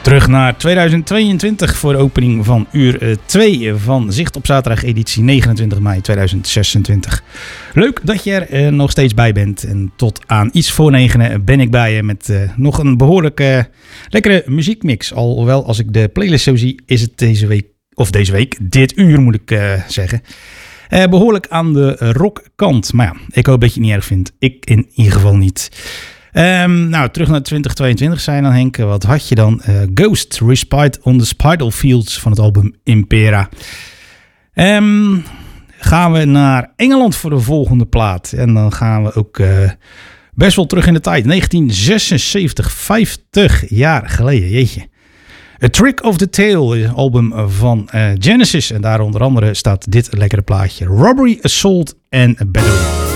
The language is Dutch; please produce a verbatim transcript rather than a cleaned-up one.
Terug naar tweeduizend tweeëntwintig voor de opening van uur twee van Zicht op Zaterdag editie negenentwintig mei tweeduizend zesentwintig. Leuk dat je er uh, nog steeds bij bent. En tot aan iets voor negenen ben ik bij je met uh, nog een behoorlijk uh, lekkere muziekmix. Alhoewel als ik de playlist zo zie is het deze week, of deze week, dit uur moet ik uh, zeggen, uh, behoorlijk aan de rockkant. Maar ja, ik hoop dat je het niet erg vindt. Ik in ieder geval niet. Um, nou, terug naar twintig tweeëntwintig zijn dan, Henk. Wat had je dan? Uh, Ghost, Respite on the Spiral Fields van het album Impera. Um, gaan we naar Engeland voor de volgende plaat. En dan gaan we ook uh, best wel terug in de tijd. negentien zesenzeventig, vijftig jaar geleden, jeetje. A Trick of the Tail is een album van uh, Genesis. En daar onder andere staat dit lekkere plaatje. Robbery, Assault en Battery.